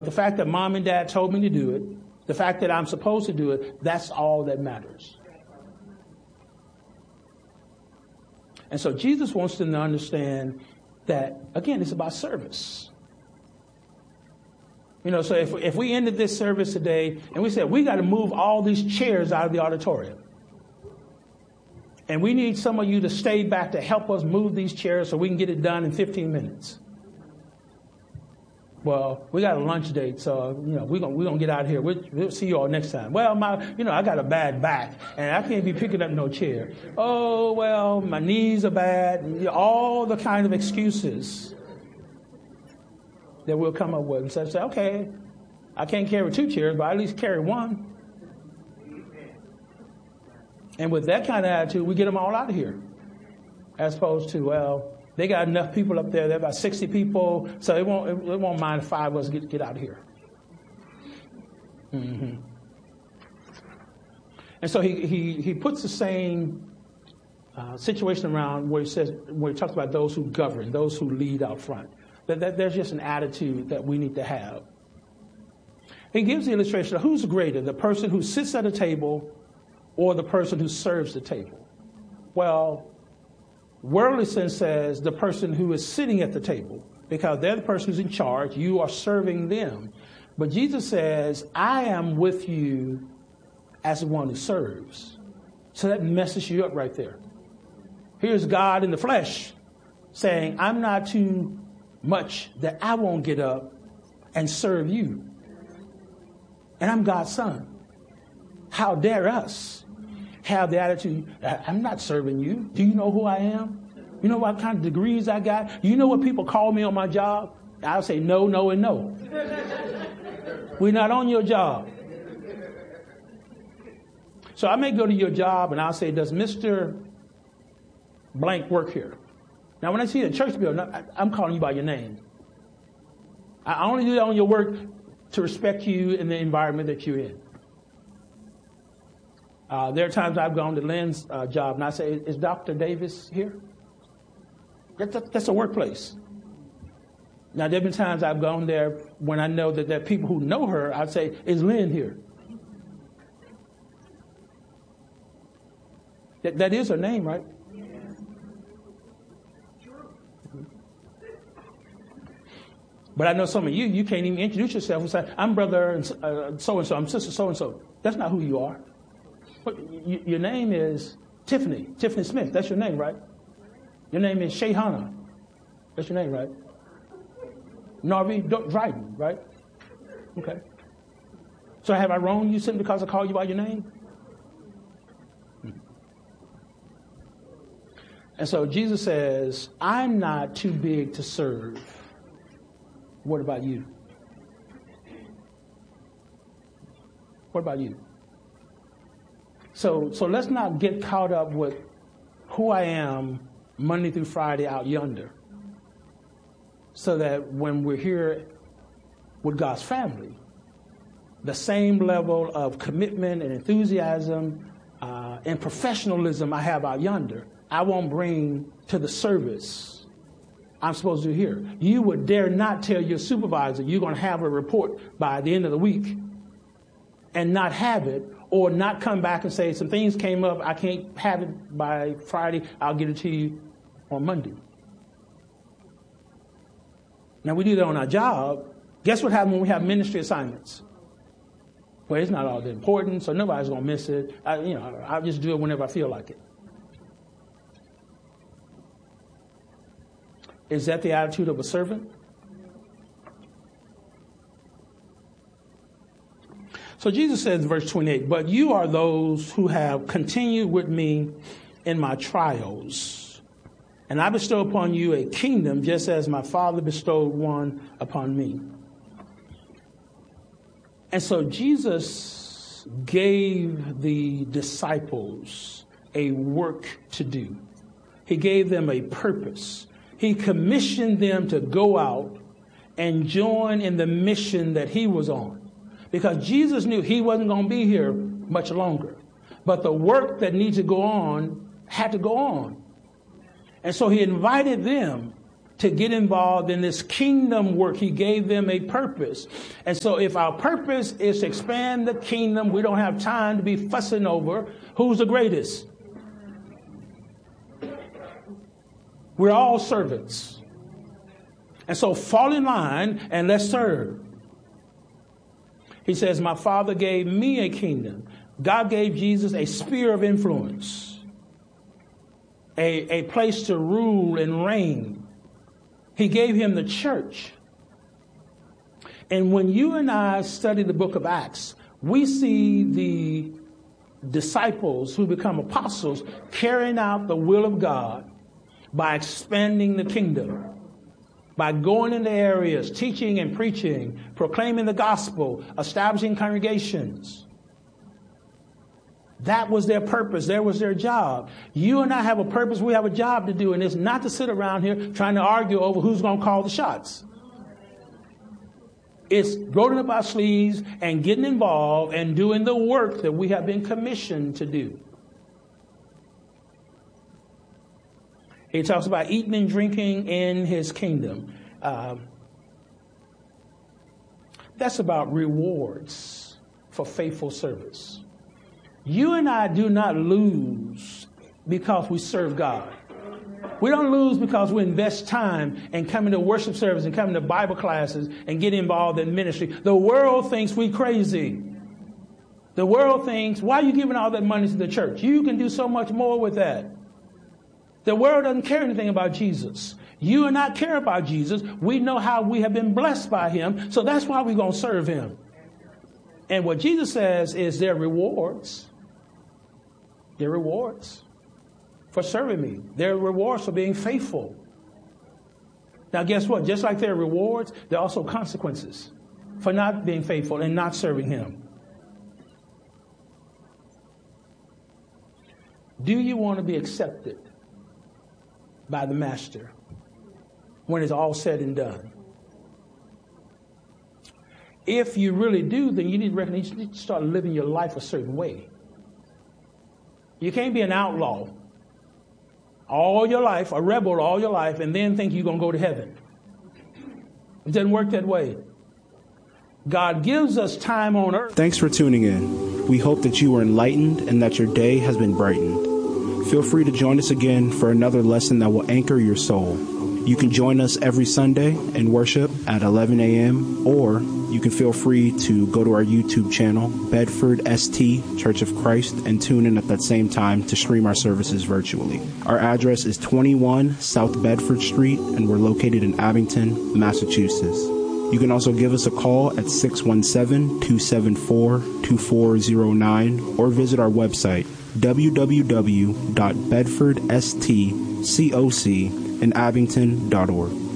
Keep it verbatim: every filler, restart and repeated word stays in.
The fact that mom and dad told me to do it, the fact that I'm supposed to do it, that's all that matters. And so Jesus wants them to understand that, again, it's about service. You know, so if, if we ended this service today and we said, we got to move all these chairs out of the auditorium. And we need some of you to stay back to help us move these chairs so we can get it done in fifteen minutes. Well, we got a lunch date, so, you know, we're going we're gonna get out of here. We'll, we'll see you all next time. Well, my, you know, I got a bad back, and I can't be picking up no chair. Oh, well, my knees are bad. You know, all the kind of excuses that we'll come up with. And so say, okay, I can't carry two chairs, but I at least carry one. And with that kind of attitude, we get them all out of here. As opposed to, well, they got enough people up there. They're about sixty people, so it won't it won't mind if five of us get get out of here. Mm-hmm. And so he he he puts the same uh, situation around where he says where he talks about those who govern, those who lead out front. That, that there's just an attitude that we need to have. He gives the illustration of who's greater, the person who sits at a table or the person who serves the table. Well, worldly sense says the person who is sitting at the table, because they're the person who's in charge. You are serving them. But Jesus says, I am with you as the one who serves. So that messes you up right there. Here's God in the flesh saying, I'm not too much that I won't get up and serve you. And I'm God's son. How dare us have the attitude, I'm not serving you. Do you know who I am? You know what kind of degrees I got? You know what people call me on my job? I'll say no, no, and no. We're not on your job. So I may go to your job and I'll say, does Mister Blank work here? Now, when I see a church building, I'm calling you by your name. I only do that on your work to respect you in the environment that you're in. Uh, there are times I've gone to Lynn's uh, job and I say, is Doctor Davis here? That, that, that's a workplace. Now, there have been times I've gone there when I know that there are people who know her. I'd say, is Lynn here? That, that is her name, right? But I know some of you, you can't even introduce yourself and say, I'm brother and uh, so-and-so, I'm sister so-and-so. That's not who you are. But y- your name is Tiffany, Tiffany Smith. That's your name, right? Your name is Shayhana. That's your name, right? Narvi Dryden, right? Okay. So have I wronged you simply because I call you by your name? Hmm. And so Jesus says, I'm not too big to serve. What about you? What about you? So, so let's not get caught up with who I am Monday through Friday out yonder. So that when we're here with God's family, the same level of commitment and enthusiasm uh, and professionalism I have out yonder, I won't bring to the service I'm supposed to do here. You would dare not tell your supervisor you're going to have a report by the end of the week and not have it, or not come back and say, some things came up, I can't have it by Friday, I'll get it to you on Monday. Now, we do that on our job. Guess what happens when we have ministry assignments? Well, it's not all that important, so nobody's going to miss it. I, you know, I'll just do it whenever I feel like it. Is that the attitude of a servant? So Jesus says in verse twenty-eight, but you are those who have continued with me in my trials, and I bestow upon you a kingdom just as my Father bestowed one upon me. And so Jesus gave the disciples a work to do. He gave them a purpose. He commissioned them to go out and join in the mission that he was on. Because Jesus knew he wasn't going to be here much longer. But the work that needs to go on had to go on. And so he invited them to get involved in this kingdom work. He gave them a purpose. And so if our purpose is to expand the kingdom, we don't have time to be fussing over who's the greatest. We're all servants. And so fall in line and let's serve. He says, my Father gave me a kingdom. God gave Jesus a sphere of influence, a, a place to rule and reign. He gave him the church. And when you and I study the book of Acts, we see the disciples who become apostles carrying out the will of God by expanding the kingdom, by going into areas, teaching and preaching, proclaiming the gospel, establishing congregations. That was their purpose. That was their job. You and I have a purpose. We have a job to do, and it's not to sit around here trying to argue over who's going to call the shots. It's rolling up our sleeves and getting involved and doing the work that we have been commissioned to do. He talks about eating and drinking in his kingdom. Uh, that's about rewards for faithful service. You and I do not lose because we serve God. We don't lose because we invest time and coming to worship service and coming to Bible classes and get involved in ministry. The world thinks we crazy. The world thinks, why are you giving all that money to the church? You can do so much more with that. The world doesn't care anything about Jesus. You and I care about Jesus. We know how we have been blessed by him. So that's why we're going to serve him. And what Jesus says is their rewards. Their rewards for serving me. Their rewards for being faithful. Now, guess what? Just like there are rewards, there are also consequences for not being faithful and not serving him. Do you want to be accepted by the master when it's all said and done? If you really do, then you need to recognize you need to start living your life a certain way. You can't be an outlaw all your life, a rebel all your life, and then think you're going to go to heaven. It doesn't work that way. God gives us time on earth. Thanks for tuning in. We hope that you were enlightened and that your day has been brightened. Feel free to join us again for another lesson that will anchor your soul. You can join us every Sunday in worship at eleven a.m. or you can feel free to go to our YouTube channel, Bedford S T Church of Christ, and tune in at that same time to stream our services virtually. Our address is twenty-one South Bedford Street, and we're located in Abington, Massachusetts. You can also give us a call at six one seven, two seven four, two four zero nine or visit our website, w w w dot bedford s t coc in abington dot org.